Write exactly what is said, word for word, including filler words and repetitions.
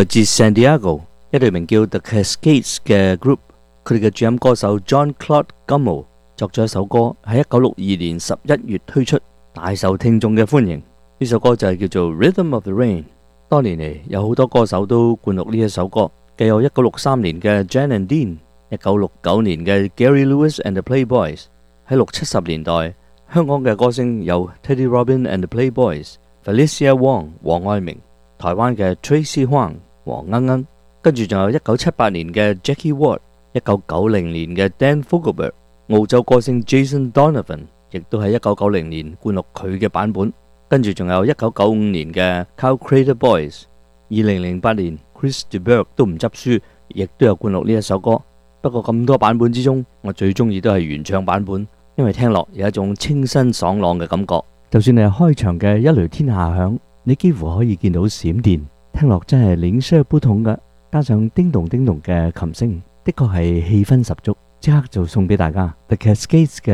來自 San Diego 一隊名叫 The Cascades 嘅 group， 佢哋嘅主音歌手 John Claude Gummo 作咗一首歌，喺一九六二年十一月推出，大受聽眾嘅歡迎。呢首歌就係叫做 Rhythm of the Rain。多年嚟有好多歌手都灌錄呢一首歌，既有一九六三年嘅 Jan and Dean， 一九六九年嘅 Gary Lewis and the Playboys。喺六七十年代，香港嘅歌星有 Teddy Robin and the Playboys、Felicia Wong 黃愛明，台灣嘅 Tracy Huang 黃鶯鶯，跟住仲有一九七八年嘅 Jackie Ward， 一九九零年嘅 Dan Fogelberg， 澳洲歌星 Jason Donovan 亦都喺一九九零年灌錄佢嘅版本，跟住仲有一九九五年嘅 Kyle Crater Boys， 二零零八年 Chris de Burgh 都唔執輸，亦都有灌錄呢一首歌。不過咁多版本之中，我最中意都係原唱版本，因為聽落有一種清新爽朗嘅感覺。就算你係開場嘅一雷天下響，你幾乎可以見到閃電，聽落真係零舍不同嘅，加上叮咚叮咚嘅琴聲，的確係氣氛十足。即刻就送俾大家 The Cascades 嘅